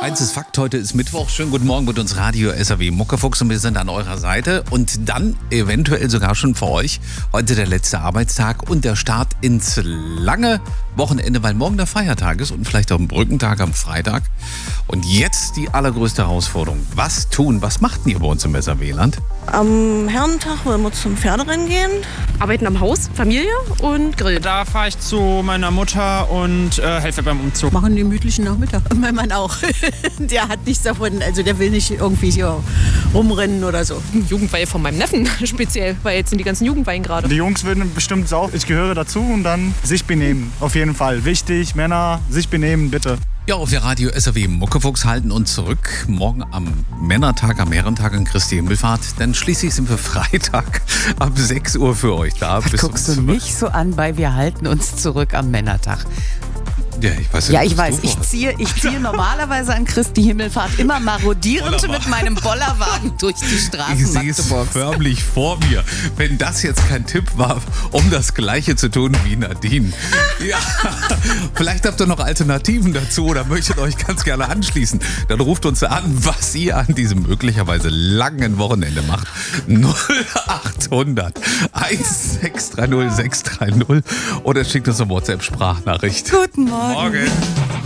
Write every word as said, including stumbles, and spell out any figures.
Eins ist Fakt, heute ist Mittwoch. Schönen guten Morgen mit uns Radio S R W Muckefuchs und wir sind an eurer Seite. Und dann eventuell sogar schon für euch heute der letzte Arbeitstag und der Start ins lange Wochenende, weil morgen der Feiertag ist und vielleicht auch ein Brückentag am Freitag. Und jetzt die allergrößte Herausforderung. Was tun? Was macht ihr bei uns im S R W-Land? Am Herrentag wollen wir zum Pferderennen gehen. Arbeiten am Haus, Familie und Grill. Da fahre ich zu meiner Mutter und äh, helfe beim Umzug. Machen den gemütlichen Nachmittag. Und mein Mann auch. Der hat nichts davon, also der will nicht irgendwie hier rumrennen oder so. Jugendweihe von meinem Neffen speziell, weil jetzt sind die ganzen Jugendweihen gerade. Die Jungs würden bestimmt saufen. Ich gehöre dazu und dann sich benehmen. Auf jeden Fall. Wichtig, Männer, sich benehmen, bitte. Ja, auf der Radio S R W Muckefuchs halten uns zurück. Morgen am Männertag, am Herrentag in Christi Himmelfahrt. Dann schließlich sind wir Freitag ab sechs Uhr für euch da. Was guckst du mich so an, bei wir halten uns zurück am Männertag? Ja, ich weiß, ja, ich weiß. Ich ziehe, ich ziehe normalerweise an Christi Himmelfahrt immer marodierend mit meinem Bollerwagen durch die Straßen Ich sehe es förmlich vor mir. Wenn das jetzt kein Tipp war, um das Gleiche zu tun wie Nadine. Ja, vielleicht habt ihr noch Alternativen dazu oder möchtet euch ganz gerne anschließen. Dann ruft uns an, was ihr an diesem möglicherweise langen Wochenende macht. null acht hundert eins sechs drei null sechs drei null oder schickt uns eine WhatsApp-Sprachnachricht. Guten Morgen. Morgen.